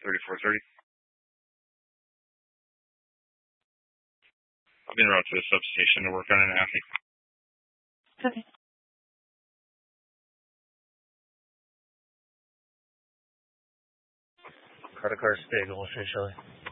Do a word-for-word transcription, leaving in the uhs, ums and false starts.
thirty-four thirty. I'll be en route to the substation to work on an athlete. Okay. Credit card stable, officially.